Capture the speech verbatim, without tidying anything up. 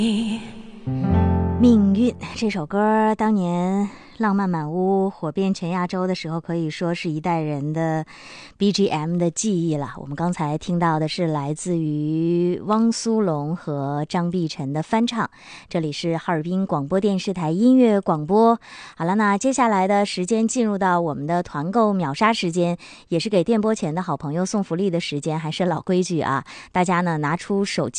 命运这首歌当年浪漫满屋火遍全亚洲的时候，可以说是一代人的 B G M 的记忆了。我们刚才听到的是来自于汪苏泷和张碧晨的翻唱，这里是哈尔滨广播电视台音乐广播。好了，那接下来的时间进入到我们的团购秒杀时间，也是给电波前的好朋友送福利的时间。还是老规矩啊，大家呢拿出手机